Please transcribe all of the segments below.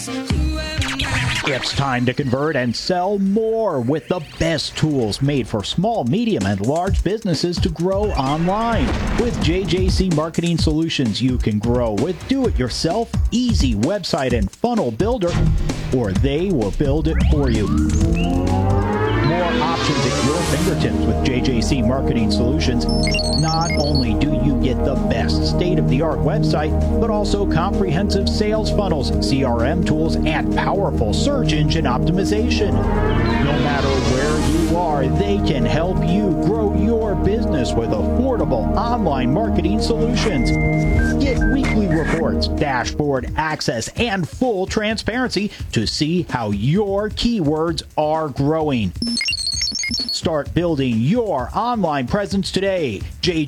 It's time to convert and sell more with the best tools made for small, medium, and large businesses to grow online. With JJC Marketing Solutions, you can grow with do-it-yourself, easy website and funnel builder, or they will build it for you. More options at your fingertips with JJC Marketing Solutions. Not only do you get the best state-of-the-art website, but also comprehensive sales funnels, CRM tools, and powerful search engine optimization. No matter where you are, they can help you grow your business with affordable online marketing solutions. Get weekly reports, dashboard access, and full transparency to see how your keywords are growing. Start building your online presence today.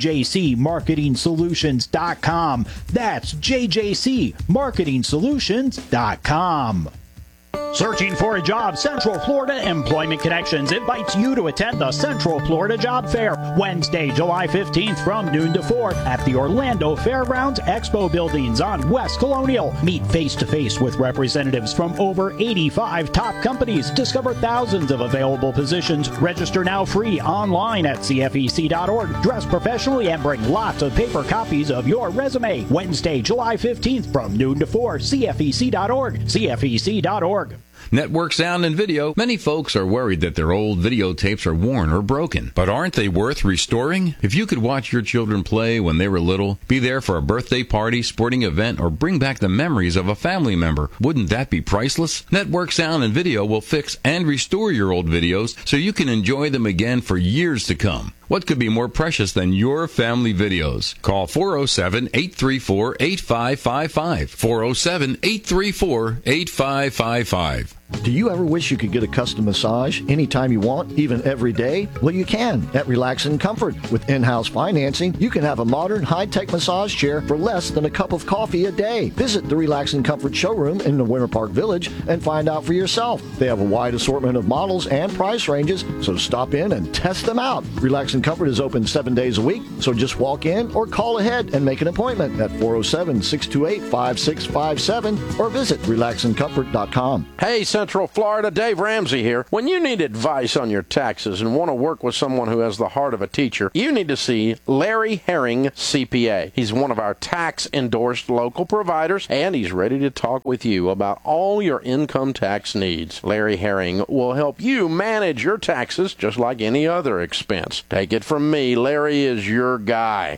JJCMarketingSolutions.com. That's JJCMarketingSolutions.com. Searching for a job? Central Florida Employment Connections invites you to attend the Central Florida Job Fair Wednesday, July 15th from noon to 4 at the Orlando Fairgrounds Expo Buildings on West Colonial. Meet face-to-face with representatives from over 85 top companies. Discover thousands of available positions. Register now free online at CFEC.org. Dress professionally and bring lots of paper copies of your resume. Wednesday, July 15th from noon to 4, CFEC.org. CFEC.org. Network Sound and Video. Many folks are worried that their old videotapes are worn or broken. But aren't they worth restoring? If you could watch your children play when they were little, be there for a birthday party, sporting event, or bring back the memories of a family member, wouldn't that be priceless? Network Sound and Video will fix and restore your old videos so you can enjoy them again for years to come. What could be more precious than your family videos? Call 407-834-8555. 407-834-8555. Do you ever wish you could get a custom massage anytime you want, even every day? Well, you can at Relax and Comfort. With in-house financing, you can have a modern, high-tech massage chair for less than a cup of coffee a day. Visit the Relax and Comfort showroom in the Winter Park Village and find out for yourself. They have a wide assortment of models and price ranges, so stop in and test them out. Relax and Comfort is open 7 days a week, so just walk in or call ahead and make an appointment at 407-628-5657 or visit relaxandcomfort.com. Hey, Central Florida, Dave Ramsey here. When you need advice on your taxes and want to work with someone who has the heart of a teacher, you need to see Larry Herring, CPA. He's one of our tax-endorsed local providers, and he's ready to talk with you about all your income tax needs. Larry Herring will help you manage your taxes just like any other expense. Take it from me, Larry is your guy.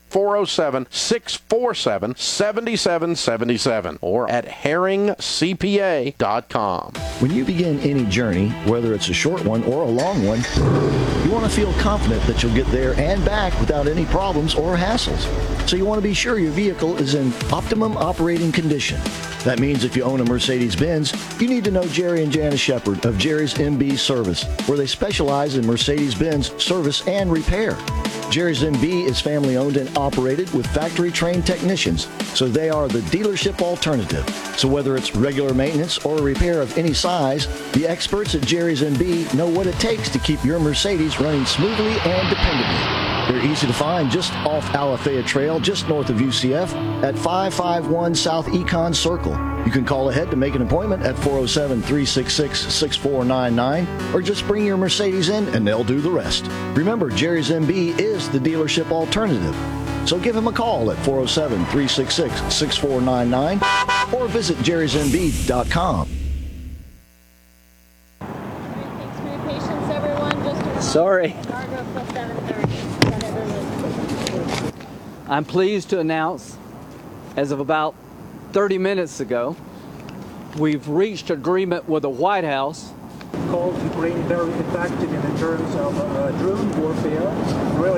407-647-7777 or at herringcpa.com. When you begin any journey, whether it's a short one or a long one, you want to feel confident that you'll get there and back without any problems or hassles. So you want to be sure your vehicle is in optimum operating condition. That means if you own a Mercedes-Benz, you need to know Jerry and Janice Shepard of Jerry's MB Service, where they specialize in Mercedes-Benz service and repair. Jerry's MB is family-owned and operated with factory-trained technicians, so they are the dealership alternative. So whether it's regular maintenance or a repair of any size, the experts at Jerry's MB know what it takes to keep your Mercedes running smoothly and dependably. They're easy to find just off Alafaya Trail, just north of UCF, at 551 South Econ Circle. You can call ahead to make an appointment at 407-366-6499, or just bring your Mercedes in and they'll do the rest. Remember, Jerry's MB is the dealership alternative. So give him a call at 407-366-6499 or visit jerrysmb.com. Thanks for your patience, everyone. Just Sorry. Margo plus 7:30. I'm pleased to announce, as of about 30 minutes ago, we've reached agreement with the White House. Called Ukraine very effective in terms of drone warfare. Really.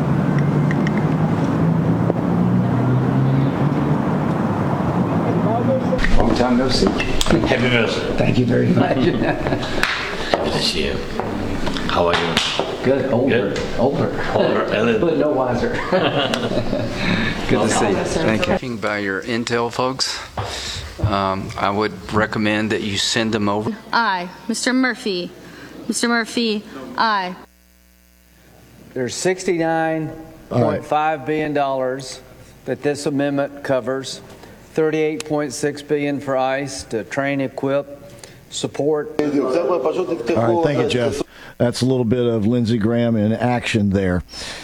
Long time no see. Happy birthday. Thank you very much. Good to see you. How are you? Good. Older. But no wiser. Good to see you. Thank you. By your intel folks, I would recommend that you send them over. Aye. Mr. Murphy. Mr. Murphy, aye. There's $69.5 billion that this amendment covers. $38.6 billion for ICE to train, equip, support. All right, thank you, Jeff. That's a little bit of Lindsey Graham in action there.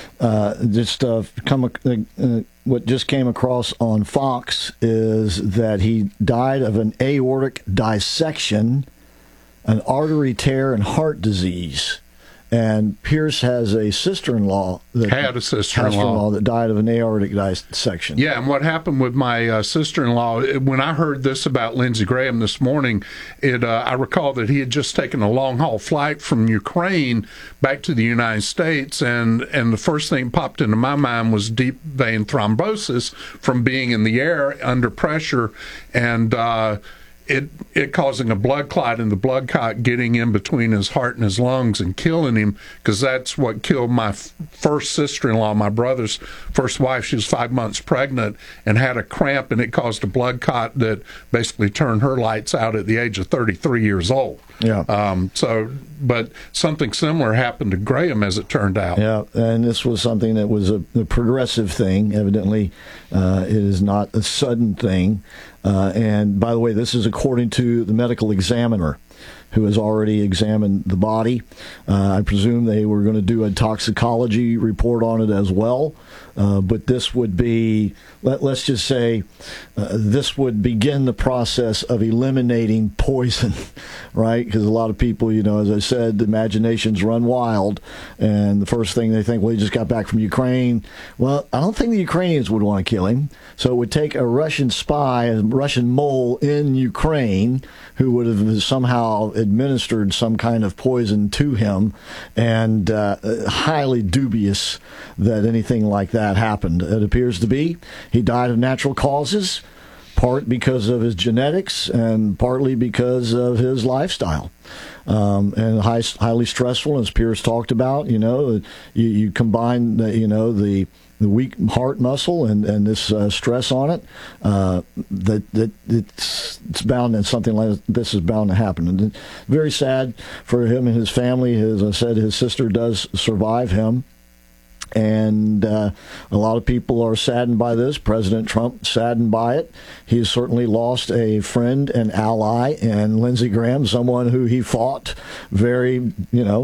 What just came across on Fox is that he died of an aortic dissection, an artery tear, and heart disease. And Pierce has a sister-in-law that died of an aortic dissection. Yeah, and what happened with my sister-in-law, when I heard this about Lindsey Graham this morning, I recall that he had just taken a long-haul flight from Ukraine back to the United States, and the first thing that popped into my mind was deep vein thrombosis from being in the air under pressure, and it causing a blood clot, and the blood clot getting in between his heart and his lungs and killing him, because that's what killed my first sister-in-law, my brother's first wife. She was 5 months pregnant and had a cramp, and it caused a blood clot that basically turned her lights out at the age of 33 years old. Yeah. But something similar happened to Graham, as it turned out. Yeah, and this was something that was a progressive thing. Evidently, it is not a sudden thing. And by the way, this is according to the medical examiner, who has already examined the body. I presume they were going to do a toxicology report on it as well. But this would be, let's just say, this would begin the process of eliminating poison, right? Because a lot of people, as I said, the imaginations run wild, and the first thing they think, well, he just got back from Ukraine. Well, I don't think the Ukrainians would want to kill him. So it would take a Russian spy, a Russian mole in Ukraine, who would have somehow administered some kind of poison to him, and highly dubious that anything like that happened. It appears to be. He died of natural causes, part because of his genetics and partly because of his lifestyle. And highly stressful, as Pierce talked about. You combine the weak heart muscle and this stress on it, that it's bound, and something like this is bound to happen. And it's very sad for him and his family. As I said, his sister does survive him. And a lot of people are saddened by this. President Trump saddened by it. He's certainly lost a friend and ally in Lindsey Graham, someone who he fought very,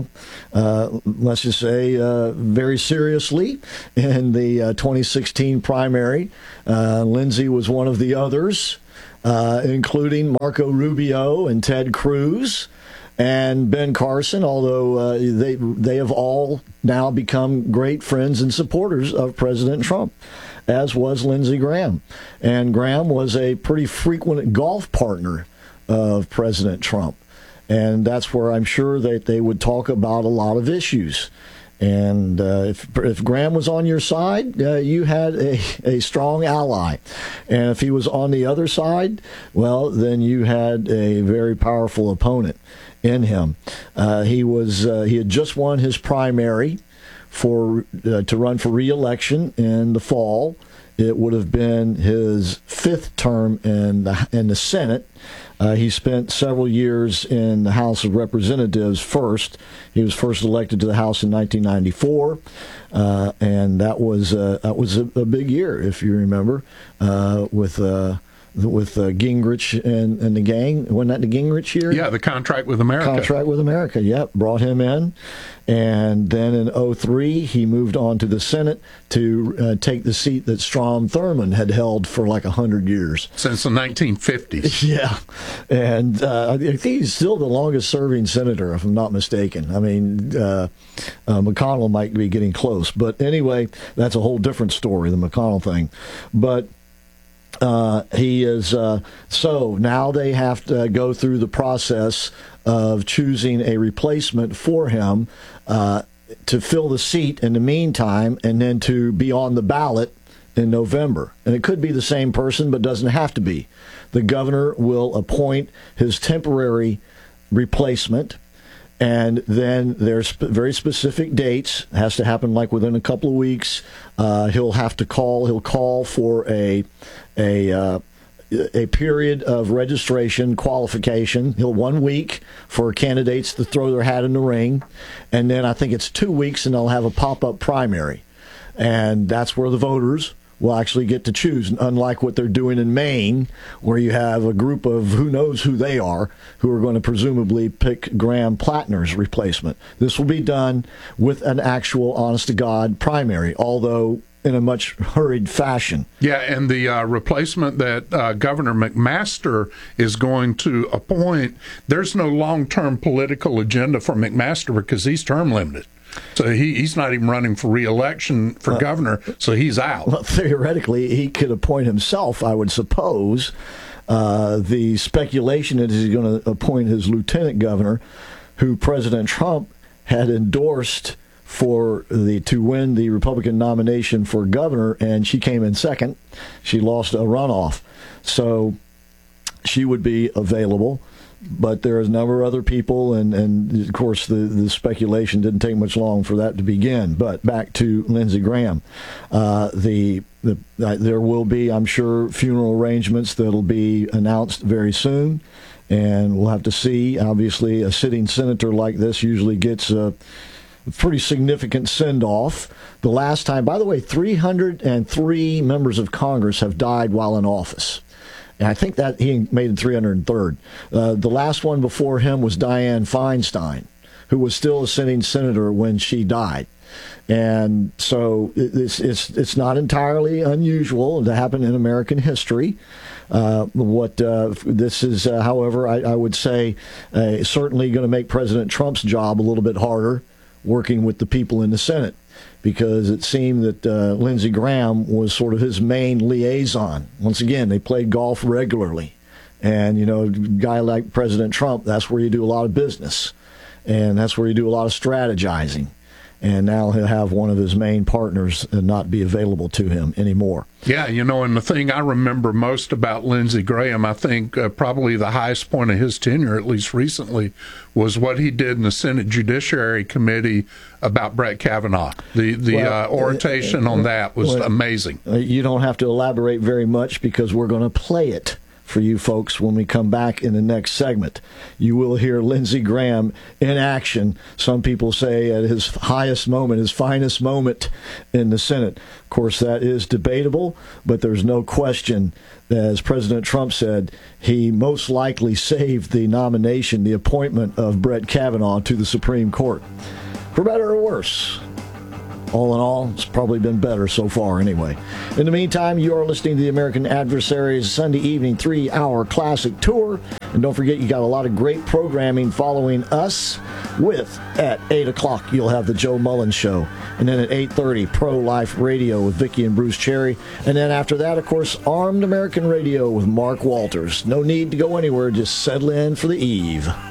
let's just say, very seriously in the 2016 primary. Lindsey was one of the others, including Marco Rubio and Ted Cruz and Ben Carson, although they have all now become great friends and supporters of President Trump, as was Lindsey Graham. And Graham was a pretty frequent golf partner of President Trump. And that's where I'm sure that they would talk about a lot of issues. And if Graham was on your side, you had a strong ally. And if he was on the other side, well, then you had a very powerful opponent in him. He had just won his primary to run for re-election in the fall. It would have been his fifth term in the Senate. He spent several years in the House of Representatives first. He was first elected to the House in 1994, and that was a big year, if you remember, with Gingrich and the gang. Wasn't that the Gingrich year? Yeah, the Contract with America. Yep, brought him in. And then in 2003, he moved on to the Senate to take the seat that Strom Thurmond had held for like 100 years. Since the 1950s. Yeah. And I think he's still the longest-serving senator, if I'm not mistaken. I mean, McConnell might be getting close. But anyway, that's a whole different story, the McConnell thing. But he is so now they have to go through the process of choosing a replacement for him to fill the seat in the meantime, and then to be on the ballot in November. And it could be the same person, but doesn't have to be. The governor will appoint his temporary replacement, and then there's very specific dates. It has to happen like within a couple of weeks. He'll call for a period of registration qualification. 1 week for candidates to throw their hat in the ring, and then I think it's 2 weeks, and they'll have a pop-up primary, and that's where the voters will actually get to choose, unlike what they're doing in Maine, where you have a group of who knows who they are, who are going to presumably pick Graham Plattner's replacement. This will be done with an actual honest-to-God primary, although in a much hurried fashion. Yeah, and the replacement that Governor McMaster is going to appoint, there's no long-term political agenda for McMaster because he's term limited. So he's not even running for re-election for governor, so he's out. Well, theoretically, he could appoint himself, I would suppose. The speculation is he's going to appoint his lieutenant governor, who President Trump had endorsed to win the Republican nomination for governor, and she came in second. She lost a runoff. So she would be available. But there is a number of other people, and of course the speculation didn't take much long for that to begin. But back to Lindsey Graham, there will be, I'm sure, funeral arrangements that'll be announced very soon, and we'll have to see. Obviously, a sitting senator like this usually gets a pretty significant send-off. The last time, by the way, 303 members of Congress have died while in office. And I think that he made it 303rd. The last one before him was Dianne Feinstein, who was still a sitting senator when she died. And so it's not entirely unusual to happen in American history. This is, however, I would say, certainly going to make President Trump's job a little bit harder, working with the people in the Senate, because it seemed that Lindsey Graham was sort of his main liaison. Once again, they played golf regularly. And, a guy like President Trump, that's where you do a lot of business. And that's where you do a lot of strategizing. And now he'll have one of his main partners not be available to him anymore. Yeah, and the thing I remember most about Lindsey Graham, I think probably the highest point of his tenure, at least recently, was what he did in the Senate Judiciary Committee about Brett Kavanaugh. The oration on that was amazing. You don't have to elaborate very much because we're going to play it for you folks when we come back in the next segment. You will hear Lindsey Graham in action. Some people say at his highest moment, his finest moment in the Senate. Of course, that is debatable, but there's no question, as President Trump said, he most likely saved the nomination, the appointment of Brett Kavanaugh to the Supreme Court. For better or worse. All in all, it's probably been better so far anyway. In the meantime, you are listening to the American Adversaries Sunday evening 3-hour classic tour. And don't forget, you got a lot of great programming following us at 8 o'clock, you'll have the Joe Mullins Show. And then at 8:30, Pro-Life Radio with Vicki and Bruce Cherry. And then after that, of course, Armed American Radio with Mark Walters. No need to go anywhere. Just settle in for the eve.